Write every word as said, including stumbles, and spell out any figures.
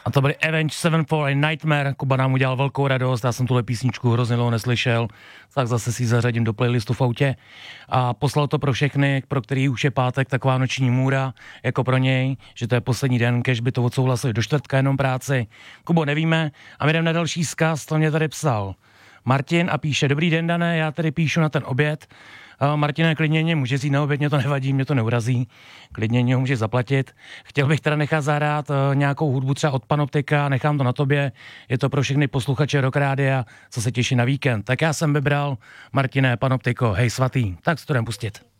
A to byly Avenged Sevenfold a Nightmare. Kuba nám udělal velkou radost, já jsem tuhle písničku hrozně dlouho neslyšel, tak zase si zařadím do playlistu v autě. A poslal to pro všechny, pro který už je pátek taková noční můra, jako pro něj, že to je poslední den, kež by to odsouhlasili do čtvrtka jenom práci. Kubo, nevíme a my jdeme na další vzkaz, to mě tady psal Martin a píše: dobrý den, Dané, já tady píšu na ten oběd. Martine, klidně mě může jít na oběd, mě to nevadí, mě to neurazí, klidně mě ho může zaplatit. Chtěl bych teda nechat zahrát nějakou hudbu třeba od Panoptika, nechám to na tobě, je to pro všechny posluchače Rock Rádia, co se těší na víkend. Tak já jsem vybral, Martine, Panoptiko, hej svatý, tak si to jdem pustit.